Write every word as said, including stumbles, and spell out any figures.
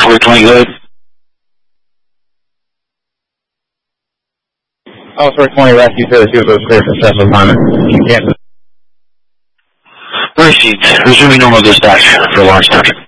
four twenty, go ahead. Oh, four twenty, rescue to the field was clear for successful assignment. You can't. Received. Resuming normal dispatch for launch target.